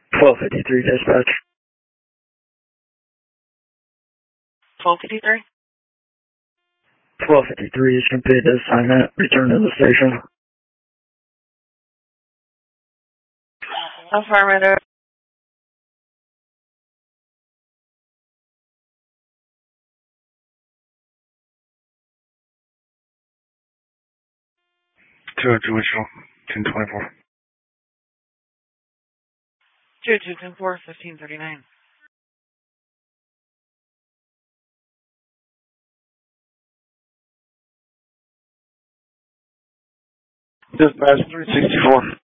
1253 dispatch. 1253? 1253 is completed assignment. Return to the station. Affirmative. June 1024. 2210-4, 1539. Dispatch 364.